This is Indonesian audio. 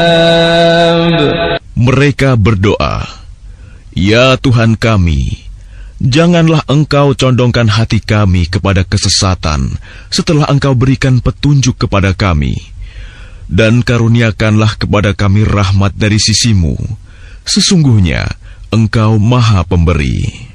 Mereka berdoa, "Ya Tuhan kami, janganlah Engkau condongkan hati kami kepada kesesatan setelah Engkau berikan petunjuk kepada kami, dan karuniakanlah kepada kami rahmat dari sisi-Mu. Sesungguhnya Engkau Maha Pemberi."